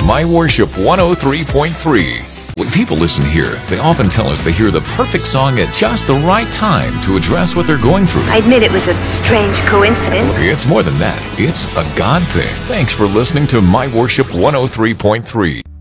My Worship 103.3. When people listen here, they often tell us they hear the perfect song at just the right time to address what they're going through. I admit it was a strange coincidence. It's more than that. It's a God thing. Thanks for listening to My Worship 103.3.